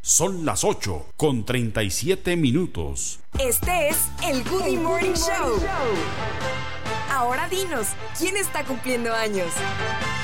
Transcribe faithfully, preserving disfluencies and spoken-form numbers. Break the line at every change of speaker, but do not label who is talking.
Son las ocho con treinta y siete minutos.
Este es el Good Morning Show. Ahora dinos, ¿quién está cumpliendo años?